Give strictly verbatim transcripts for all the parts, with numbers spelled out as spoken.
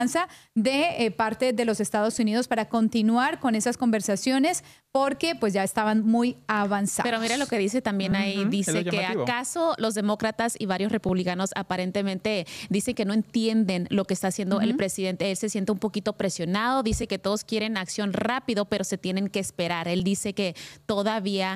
de eh, parte de los Estados Unidos para continuar con esas conversaciones porque pues ya estaban muy avanzados. Pero mira lo que dice también ahí, Uh-huh. dice que acaso los demócratas y varios republicanos aparentemente dicen que no entienden lo que está haciendo uh-huh. el presidente. Él se siente un poquito presionado, dice que todos quieren acción rápido, pero se tienen que esperar. Él dice que todavía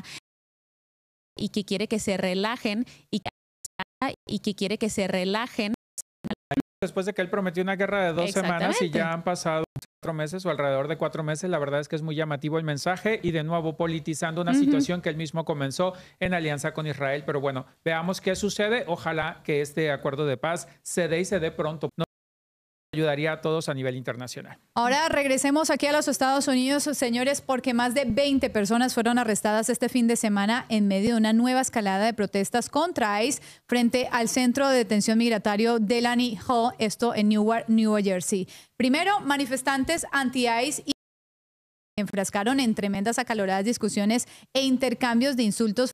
y que quiere que se relajen y que, y que quiere que se relajen. Después de que él prometió una guerra de dos semanas y ya han pasado cuatro meses o alrededor de cuatro meses, la verdad es que es muy llamativo el mensaje y de nuevo politizando una uh-huh. situación que él mismo comenzó en alianza con Israel. Pero bueno, veamos qué sucede. Ojalá que este acuerdo de paz se dé y se dé pronto. No ayudaría a todos a nivel internacional. Ahora regresemos aquí a los Estados Unidos, señores, porque más de veinte personas fueron arrestadas este fin de semana en medio de una nueva escalada de protestas contra ICE frente al centro de detención migratorio Delaney Hall, esto en Newark, New Jersey. Primero, manifestantes anti-ICE y enfrascaron en tremendas acaloradas discusiones e intercambios de insultos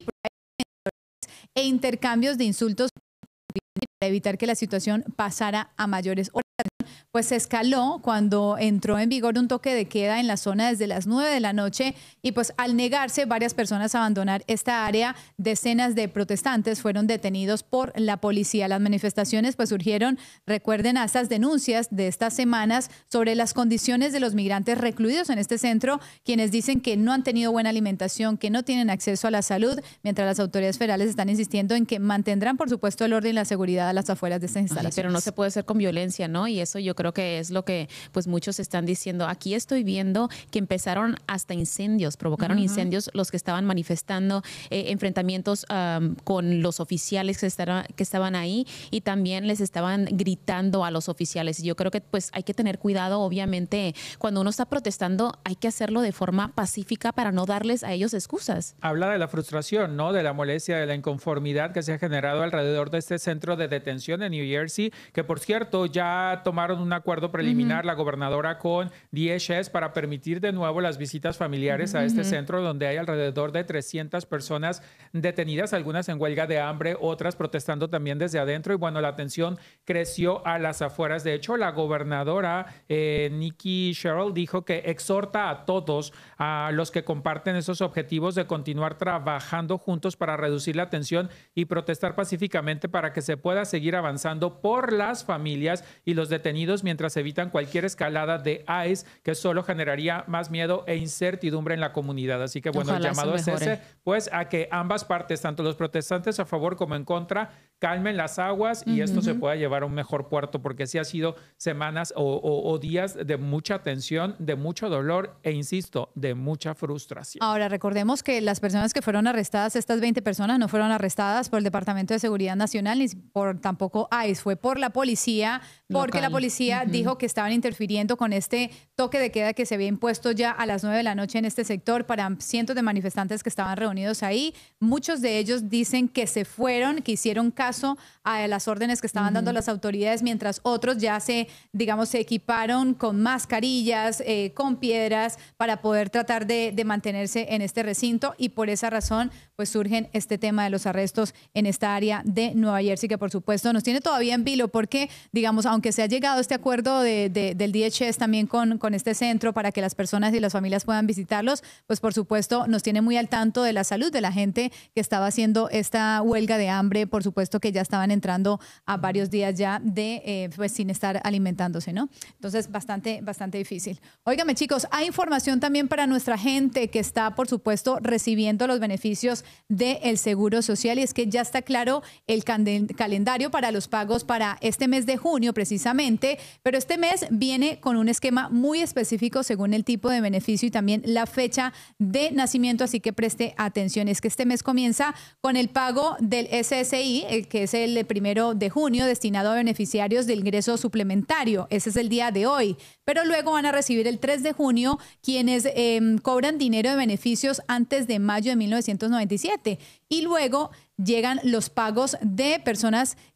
e intercambios de insultos para evitar que la situación pasara a mayores horas. Pues se escaló cuando entró en vigor un toque de queda en la zona desde las nueve de la noche y pues al negarse varias personas a abandonar esta área, decenas de protestantes fueron detenidos por la policía. Las manifestaciones pues surgieron, recuerden, a estas denuncias de estas semanas sobre las condiciones de los migrantes recluidos en este centro, quienes dicen que no han tenido buena alimentación, que no tienen acceso a la salud, mientras las autoridades federales están insistiendo en que mantendrán, por supuesto, el orden y la seguridad a las afueras de estas instalaciones. Ay, pero no se puede hacer con violencia, ¿no? Y eso yo creo que es lo que pues muchos están diciendo. Aquí estoy viendo que empezaron hasta incendios, provocaron uh-huh. incendios los que estaban manifestando, eh, enfrentamientos um, con los oficiales que, estará, que estaban ahí y también les estaban gritando a los oficiales. Y yo creo que pues hay que tener cuidado, obviamente, cuando uno está protestando hay que hacerlo de forma pacífica para no darles a ellos excusas. Habla de la frustración, ¿no? De la molestia, de la inconformidad que se ha generado alrededor de este centro de detención en New Jersey, que por cierto ya tomaron un acuerdo preliminar uh-huh. la gobernadora con D H S para permitir de nuevo las visitas familiares uh-huh. a este centro donde hay alrededor de trescientas personas detenidas, algunas en huelga de hambre, otras protestando también desde adentro y bueno, la tensión creció a las afueras. De hecho, la gobernadora eh, Nikki Sherrill dijo que exhorta a todos, a los que comparten esos objetivos de continuar trabajando juntos para reducir la tensión y protestar pacíficamente para que se pueda seguir avanzando por las familias y los detenidos mientras se evitan cualquier escalada de ICE que solo generaría más miedo e incertidumbre en la comunidad. Así que bueno, ojalá el llamado es ese, pues a que ambas partes, tanto los protestantes a favor como en contra, calmen las aguas y uh-huh. esto se pueda llevar a un mejor puerto, porque sí ha sido semanas o, o, o días de mucha tensión, de mucho dolor e insisto, de mucha frustración. Ahora, recordemos que las personas que fueron arrestadas, estas veinte personas, no fueron arrestadas por el Departamento de Seguridad Nacional ni por tampoco ICE, fue por la policía, porque Local. la policía uh-huh. dijo que estaban interfiriendo con este toque de queda que se había impuesto ya a las nueve de la noche en este sector para cientos de manifestantes que estaban reunidos ahí. Muchos de ellos dicen que se fueron, que hicieron caso a las órdenes que estaban uh-huh. dando las autoridades, mientras otros ya se, digamos, se equiparon con mascarillas, eh, con piedras para poder tratar de, de mantenerse en este recinto y por esa razón pues surgen este tema de los arrestos en esta área de Nueva Jersey que por supuesto nos tiene todavía en vilo porque, digamos, aunque se ha llegado a este acuerdo de, de, del D H S también con, con este centro para que las personas y las familias puedan visitarlos, pues por supuesto nos tiene muy al tanto de la salud de la gente que estaba haciendo esta huelga de hambre, por supuesto que ya estaban entrando a varios días ya de eh, pues sin estar alimentándose, ¿no? Entonces bastante, bastante difícil. Óigame chicos, hay información también para nuestra gente que está por supuesto recibiendo los beneficios del Seguro Social y es que ya está claro el calendario para los pagos para este mes de junio precisamente, pero este mes viene con un esquema muy específico según el tipo de beneficio y también la fecha de nacimiento, así que preste atención. Es que este mes comienza con el pago del S S I, el que es el primero de junio, destinado a beneficiarios de ingreso suplementario. Ese es el día de hoy, pero luego van a recibir el tres de junio quienes eh, cobran dinero de beneficios antes de mayo de mil novecientos noventa y siete y luego llegan los pagos de personas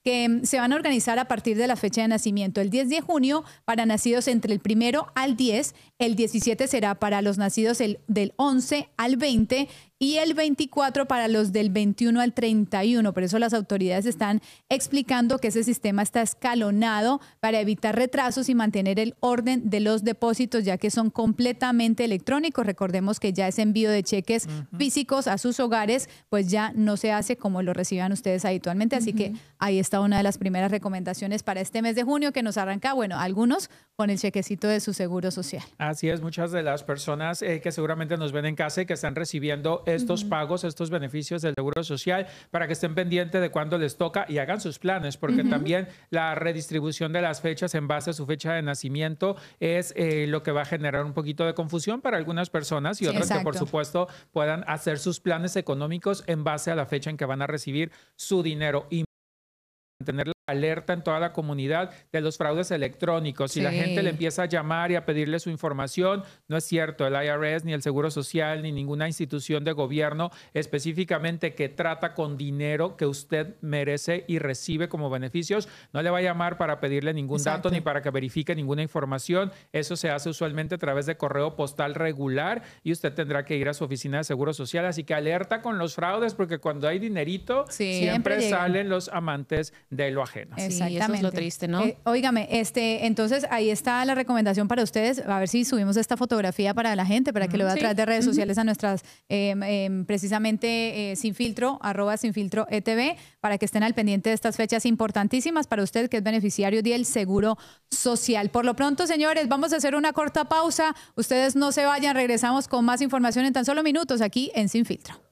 que se van a organizar a partir de la fecha de nacimiento. El diez de junio para nacidos entre el primero al diez, el diecisiete será para los nacidos el, del once al veinte y el veinticuatro para los del veintiuno al treinta y uno. Por eso las autoridades están explicando que ese sistema está escalonado para evitar retrasos y mantener el orden de los depósitos, ya que son completamente electrónicos. Recordemos que ya ese envío de cheques uh-huh. físicos a sus hogares, pues ya no se hace como lo reciban ustedes habitualmente. Así uh-huh. que ahí está una de las primeras recomendaciones para este mes de junio que nos arranca, bueno, algunos con el chequecito de su seguro social. Así es, muchas de las personas eh, que seguramente nos ven en casa y que están recibiendo estos uh-huh. pagos, estos beneficios del seguro social, para que estén pendientes de cuándo les toca y hagan sus planes, porque uh-huh. también la redistribución de las fechas en base a su fecha de nacimiento es eh, lo que va a generar un poquito de confusión para algunas personas y sí, otras exacto. que por supuesto puedan hacer sus planes económicos en base a la fecha en que van a recibir su dinero. Y mantener la alerta en toda la comunidad de los fraudes electrónicos. Si sí. la gente le empieza a llamar y a pedirle su información, no es cierto. El I R S, ni el Seguro Social, ni ninguna institución de gobierno específicamente que trata con dinero que usted merece y recibe como beneficios, no le va a llamar para pedirle ningún exacto. dato ni para que verifique ninguna información. Eso se hace usualmente a través de correo postal regular y usted tendrá que ir a su oficina de Seguro Social. Así que alerta con los fraudes, porque cuando hay dinerito, sí, siempre, siempre salen los amantes de lo ajeno. Exactamente. Sí, eso es lo triste, ¿no? Eh, óigame, este, entonces ahí está la recomendación para ustedes. A ver si subimos esta fotografía para la gente, para que mm, lo vea sí. a través de redes sociales a nuestras, eh, eh, precisamente eh, Sin Filtro, arroba Sin Filtro E T V, para que estén al pendiente de estas fechas importantísimas para usted que es beneficiario del Seguro Social. Por lo pronto, señores, vamos a hacer una corta pausa. Ustedes no se vayan, regresamos con más información en tan solo minutos aquí en Sin Filtro.